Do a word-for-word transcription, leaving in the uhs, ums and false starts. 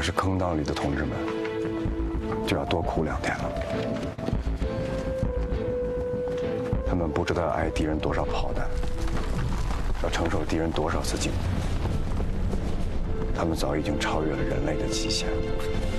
是坑道里的同志们，就要多苦两天了。他们不知道要挨敌人多少炮弹，要承受敌人多少次进攻。他们早已经超越了人类的极限。